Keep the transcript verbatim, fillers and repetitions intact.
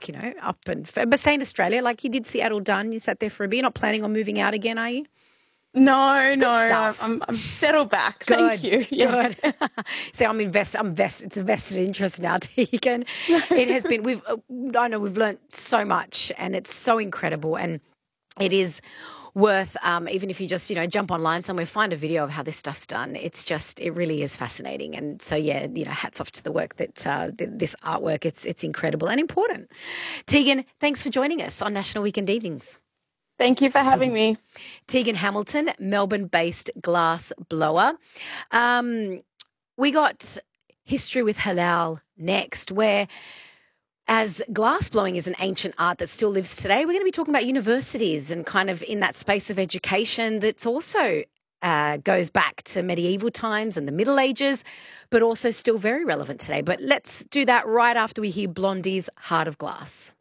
you know, up and but stay in Australia. Like you did Seattle done. You sat there for a bit. You're not planning on moving out again, are you? No, no, I'm, stuff. I'm I'm settled back. Good, Thank you. Yeah. good. So I'm invest. I'm vest. It's a vested interest now, Tegan. It has been. We've. uh, I know we've learnt so much, and it's so incredible, and it is worth. Um, even if you just you know jump online somewhere, find a video of how this stuff's done. It's just. It really is fascinating, and so yeah, you know, hats off to the work that uh, th- this artwork. It's it's incredible and important. Tegan, thanks for joining us on National Weekend Evenings. Thank you for having me. Tegan Hamilton, Melbourne-based glass blower. Um, we got history with halal next, where as glass blowing is an ancient art that still lives today, we're going to be talking about universities and kind of in that space of education that's also uh, goes back to medieval times and the Middle Ages, but also still very relevant today. But let's do that right after we hear Blondie's Heart of Glass.